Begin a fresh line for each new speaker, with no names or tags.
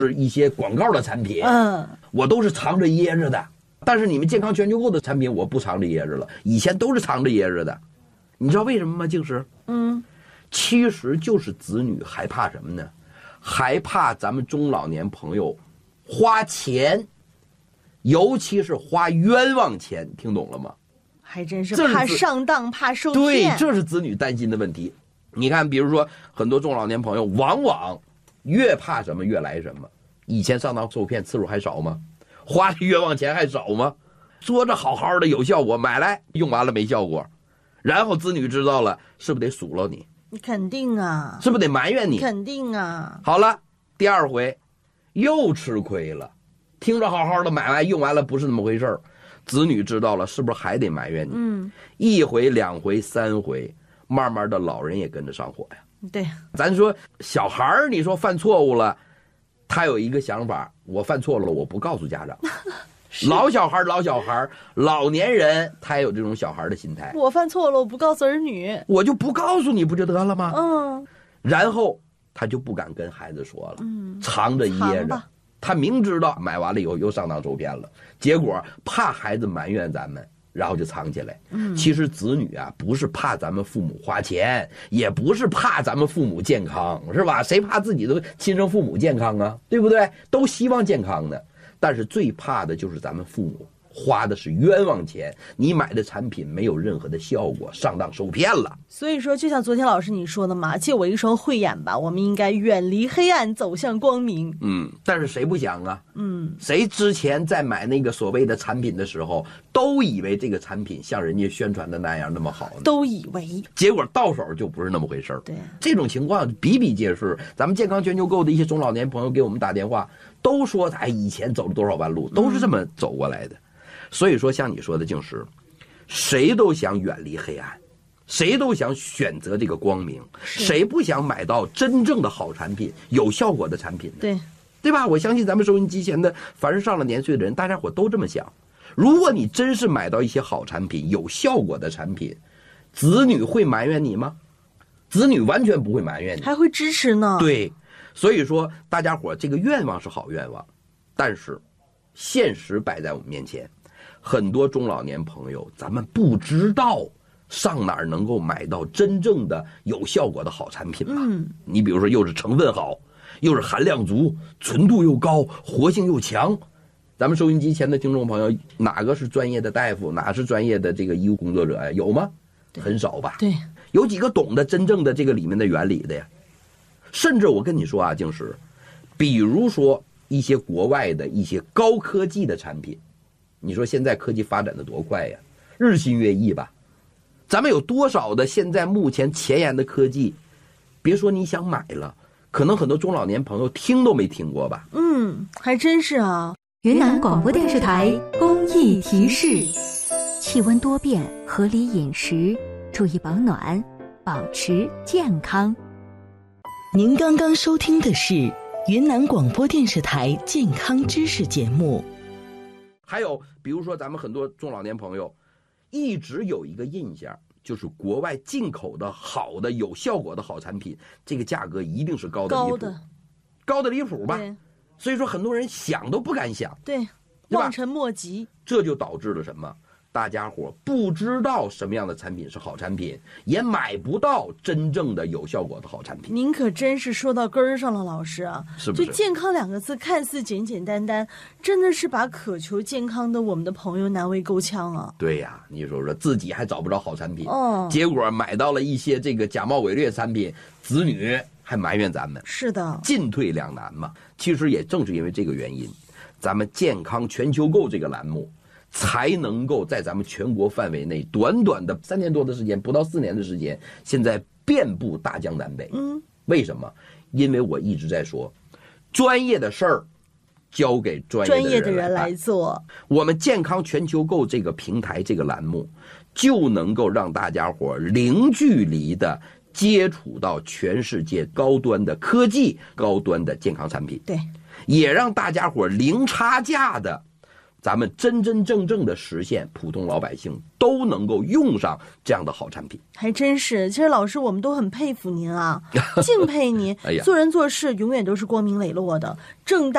是一些广告的产品，我都是藏着掖着的。但是你们健康全球购的产品，我不藏着掖着了，以前都是藏着掖着的。你知道为什么吗？静时，其实就是子女害怕什么呢？害怕咱们中老年朋友花钱，尤其是花冤枉钱，听懂了吗？
还真是怕上当，怕受骗。
对，这是子女担心的问题。你看，比如说很多中老年朋友，往往越怕什么越来什么。以前上当受骗次数还少吗？花的冤枉钱还少吗？说着好好的有效果，买来用完了没效果，然后子女知道了，是不是得数落你？
肯定啊。
是不是得埋怨你？
肯定啊。
好了，第二回又吃亏了，听着好好的买完用完了不是那么回事儿，子女知道了，是不是还得埋怨你？一回两回三回，慢慢的老人也跟着上火呀。
对，
咱说小孩儿，你说犯错误了，他有一个想法，我犯错了，我不告诉家长。老小孩，老年人，他也有这种小孩的心态。
我犯错了，我不告诉儿女，
我就不告诉你，不就得了吗？然后他就不敢跟孩子说了，藏着掖着。他明知道买完了以后又上当受骗了，结果怕孩子埋怨咱们，然后就藏起来。其实子女啊，不是怕咱们父母花钱，也不是怕咱们父母健康，是吧？谁怕自己的亲生父母健康啊？对不对？都希望健康的。但是最怕的就是咱们父母花的是冤枉钱，你买的产品没有任何的效果，上当受骗了。
所以说，就像昨天老师你说的嘛，借我一双慧眼吧，我们应该远离黑暗，走向光明。
但是谁不想啊？谁之前在买那个所谓的产品的时候，都以为这个产品像人家宣传的那样那么好呢？
都以为，
结果到手就不是那么回事儿。
对，
这种情况比比皆是。咱们健康全球购的一些中老年朋友给我们打电话，都说他以前走了多少弯路，都是这么走过来的。所以说，像你说的，静时，谁都想远离黑暗，谁都想选择这个光明，谁不想买到真正的好产品、有效果的产品呢？对吧？我相信咱们收音机前的凡是上了年岁的人，大家伙都这么想。如果你真是买到一些好产品、有效果的产品，子女会埋怨你吗？子女完全不会埋怨你，
还会支持呢。
对，所以说大家伙这个愿望是好愿望，但是现实摆在我们面前。很多中老年朋友，咱们不知道上哪儿能够买到真正的有效果的好产品吧？你比如说，又是成分好，又是含量足，纯度又高，活性又强。咱们收音机前的听众朋友，哪个是专业的大夫，哪是专业的这个医务工作者呀？有吗？很少吧？
对，
有几个懂得真正的这个里面的原理的呀？甚至我跟你说啊，静时，比如说一些国外的一些高科技的产品。你说现在科技发展的多快呀，日新月异吧。咱们有多少的现在目前前沿的科技，别说你想买了，可能很多中老年朋友听都没听过吧。
还真是啊。
云南广播电视台公益提示：气温多变，合理饮食，注意保暖，保持健康。
您刚刚收听的是云南广播电视台健康知识节目。
还有比如说咱们很多中老年朋友一直有一个印象，就是国外进口的好的有效果的好产品，这个价格一定是高的离谱，高的离谱吧。所以说很多人想都不敢想，
对，望尘莫及。
这就导致了什么？大家伙不知道什么样的产品是好产品，也买不到真正的有效果的好产品。
您可真是说到根儿上了，老师啊，
是不是？
就健康两个字看似简简单单，真的是把渴求健康的我们的朋友难为够呛啊。
对呀，你说自己还找不着好产品，结果买到了一些这个假冒伪劣产品，子女还埋怨咱们。
是的，
进退两难嘛。其实也正是因为这个原因，咱们健康全球购这个栏目才能够在咱们全国范围内短短的3年多的时间，不到4年的时间，现在遍布大江南北。为什么？因为我一直在说，专业的事儿交给专业的人来
做。
我们健康全球购这个平台这个栏目，就能够让大家伙零距离的接触到全世界高端的科技、高端的健康产品。
对，
也让大家伙零差价的咱们真真正正的实现普通老百姓都能够用上这样的好产品。
还真是，其实老师我们都很佩服您啊，敬佩您。做人做事永远都是光明磊落的，正大